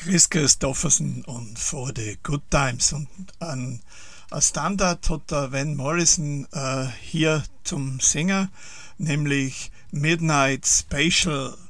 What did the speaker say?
Chris Christofferson und For the Good Times. Und als Standard hat der Van Morrison hier zum Sänger, nämlich Midnight Special